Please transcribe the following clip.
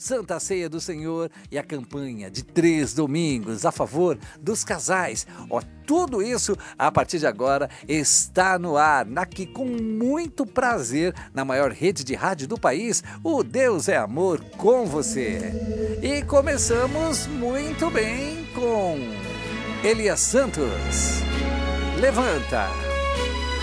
Santa Ceia do Senhor e a campanha de 3 domingos a favor dos casais. Ó, tudo isso, a partir de agora, está no ar, aqui com muito prazer, na maior rede de rádio do país, o Deus é Amor com você. E começamos muito bem com Elias Santos. Levanta!